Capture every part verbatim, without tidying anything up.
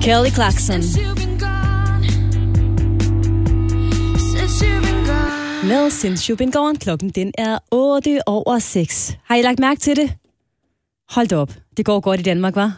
Kelly Clarkson. Med Since You've Been Gone. Klokken den er otte over seks. Har I lagt mærke til det? Hold da op. Det går godt i Danmark, hva'?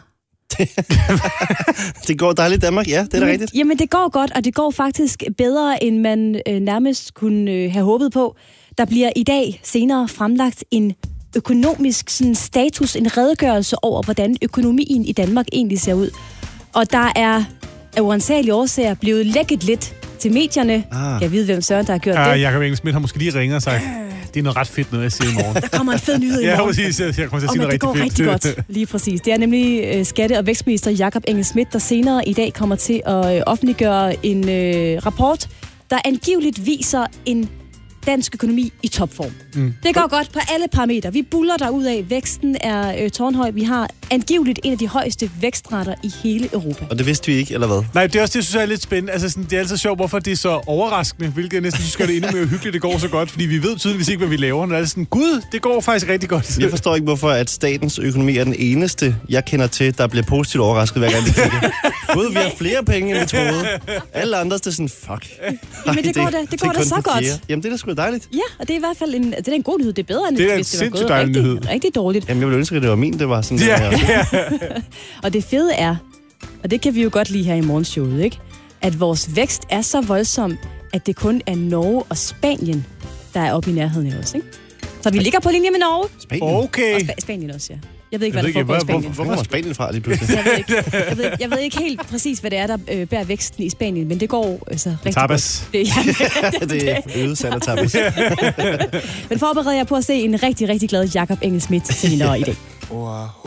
Det går dejligt i Danmark, ja, det er da rigtigt. Jamen, det går godt, og det går faktisk bedre, end man øh, nærmest kunne øh, have håbet på. Der bliver i dag senere fremlagt en økonomisk sådan, status, en redegørelse over, hvordan økonomien i Danmark egentlig ser ud. Og der er af uansagelige årsager blevet lækket lidt til medierne. Ah. Jeg ved, hvem Søren, der har gjort ja, det. Jakob Engel-Schmidt har måske lige ringet og sagt, det er noget ret fedt noget, jeg siger i morgen. Der kommer en fed nyhed i morgen. Ja, præcis. Jeg kommer til at sige noget rigtig fedt. Det går rigtig godt, lige præcis. Det er nemlig øh, skatte- og vækstminister Jakob Engel-Schmidt, der senere i dag kommer til at øh, offentliggøre en øh, rapport, der angiveligt viser en dansk økonomi i topform. Mm. Det går godt på alle parametre. Vi buller derudad. Væksten er øh, tårnhøj. Vi har angiveligt en af de højeste vækstrater i hele Europa. Og det vidste vi ikke, eller hvad? Nej, det er også det, jeg synes er lidt spændende. Altså, sådan, det er altid sjovt, hvorfor det er så overraskende, hvilket jeg næsten synes gør det endnu mere hyggeligt, det går så godt, fordi vi ved tydeligvis ikke, hvad vi laver. Når det er sådan, gud, det går faktisk rigtig godt. Jeg forstår ikke, hvorfor at statens økonomi er den eneste, jeg kender til, der bliver positivt overrasket, hver gang de kigger. Gud, vi har flere penge, end vi troede. Alle andre er sådan, fuck. Jamen, det går da, det går da så godt. Jamen, det er da sgu dejligt. Ja, og det er i hvert fald en, det er en god nyhed. Det er bedre, end det er hvis det var gået rigtig, rigtig, rigtig dårligt. Jamen, jeg ville ønske, at det var min, det var sådan. Ja, der ja. Og det fede er, og det kan vi jo godt lide her i morgenshowet, ikke? At vores vækst er så voldsom, at det kun er Norge og Spanien, der er oppe i nærheden af os, ikke? Så vi ligger på linje med Norge. Spanien? Okay. Og Sp- Spanien også, ja. Jeg ved ikke, jeg hvad der foregår i Spanien. Hvor kommer Spanien fra lige pludselig? Jeg ved, ikke, jeg, ved, jeg ved ikke helt præcis, hvad det er, der øh, bærer væksten i Spanien, men det går altså rigtig tapas. godt. Det, ja, det, det er øget salg af tapas. Men forbereder jeg på at se en rigtig, rigtig glad Jakob Engel-Schmidt senere i dag. Wow.